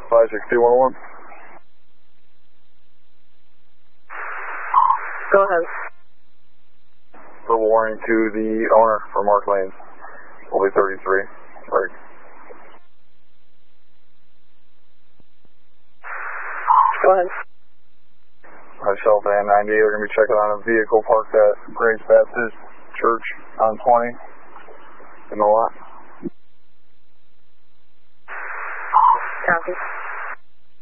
56211. Go ahead. Verbal warning to the owner for Mark Lanes. Will be 33. Right. Go ahead. Myself and 98 are going to be checking on a vehicle parked at Grace Baptist Church on 20 in the lot. Copy.